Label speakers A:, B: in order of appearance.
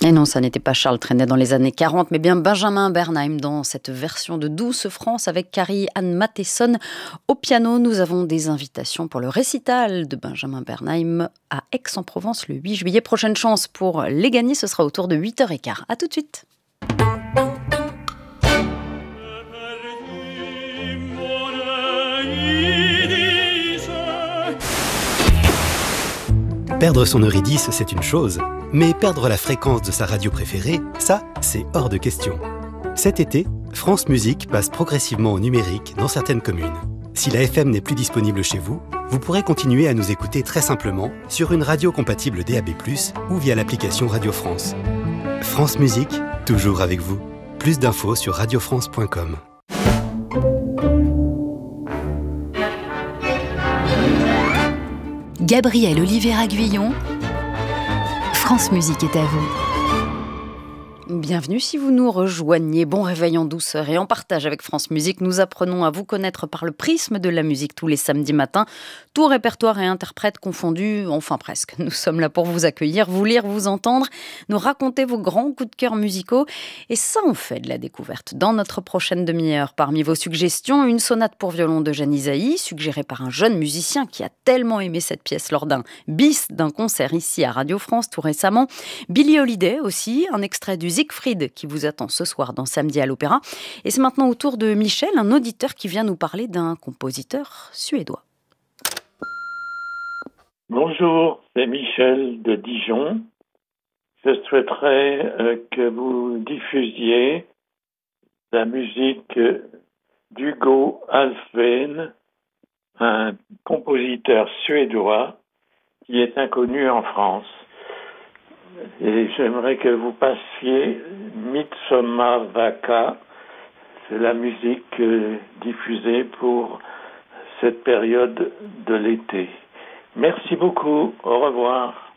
A: Et non, ça n'était pas Charles Trenet dans les années 40, mais bien Benjamin Bernheim dans cette version de Douce France avec Carrie-Anne Matheson au piano. Nous avons des invitations pour le récital de Benjamin Bernheim à Aix-en-Provence le 8 juillet. Prochaine chance pour les gagner, ce sera autour de 8h15. À tout de suite.
B: Perdre son Eurydice, c'est une chose, mais perdre la fréquence de sa radio préférée, ça, c'est hors de question. Cet été, France Musique passe progressivement au numérique dans certaines communes. Si la FM n'est plus disponible chez vous, vous pourrez continuer à nous écouter très simplement sur une radio compatible DAB+, ou via l'application Radio France. France Musique, toujours avec vous. Plus d'infos sur radiofrance.com.
C: Gabriel Oliveira-Guillon, France Musique est à vous.
A: Bienvenue si vous nous rejoignez. Bon réveil en douceur et en partage avec France Musique. Nous apprenons à vous connaître par le prisme de la musique tous les samedis matins. Tout répertoire et interprète confondus, enfin presque. Nous sommes là pour vous accueillir, vous lire, vous entendre, nous raconter vos grands coups de cœur musicaux. Et ça, on fait de la découverte. Dans notre prochaine demi-heure, parmi vos suggestions, une sonate pour violon d'Eugène Ysaÿe, suggérée par un jeune musicien qui a tellement aimé cette pièce lors d'un bis d'un concert ici à Radio France tout récemment. Billie Holiday aussi, un extrait du Siegfried qui vous attend ce soir dans Samedi à l'Opéra. Et c'est maintenant au tour de Michel, un auditeur qui vient nous parler d'un compositeur suédois.
D: Bonjour, c'est Michel de Dijon. Je souhaiterais que vous diffusiez la musique d'Hugo Alfvén, un compositeur suédois qui est inconnu en France. Et j'aimerais que vous passiez Midsommar-Vaka, c'est la musique diffusée pour cette période de l'été. Merci beaucoup, au revoir.